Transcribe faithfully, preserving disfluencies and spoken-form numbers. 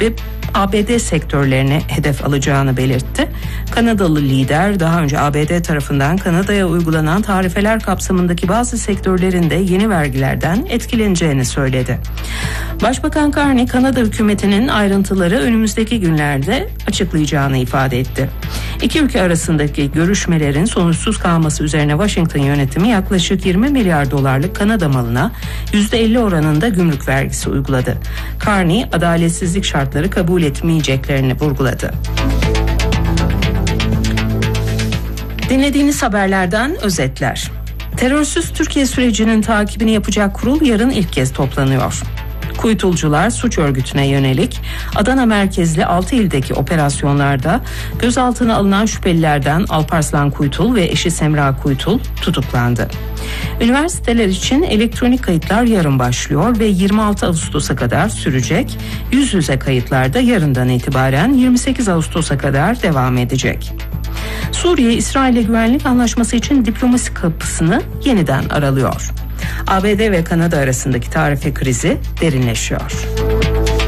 gibi A B D sektörlerine hedef alacağını belirtti. Kanadalı lider daha önce A B D tarafından Kanada'ya uygulanan tarifeler kapsamındaki bazı sektörlerin de yeni vergilerden etkileneceğini söyledi. Başbakan Carney, Kanada hükümetinin ayrıntıları önümüzdeki günlerde açıklayacağını ifade etti. İki ülke arasındaki görüşmelerin sonuçsuz kalması üzerine Washington yönetimi yaklaşık yirmi milyar dolarlık Kanada malına yüzde elli oranında gümrük vergisi uyguladı. Carney, adaletsizlik şartları kabul etmeyeceklerini vurguladı. Dinlediğiniz haberlerden özetler. Terörsüz Türkiye sürecinin takibini yapacak kurul yarın ilk kez toplanıyor. Kuytulcular suç örgütüne yönelik Adana merkezli altı ildeki operasyonlarda gözaltına alınan şüphelilerden Alparslan Kuytul ve eşi Semra Kuytul tutuklandı. Üniversiteler için elektronik kayıtlar yarın başlıyor ve yirmi altı Ağustos'a kadar sürecek. Yüz yüze kayıtlar da yarından itibaren yirmi sekiz Ağustos'a kadar devam edecek. Suriye, İsrail'le güvenlik anlaşması için diplomasi kapısını yeniden aralıyor. A B D ve Kanada arasındaki tarife krizi derinleşiyor.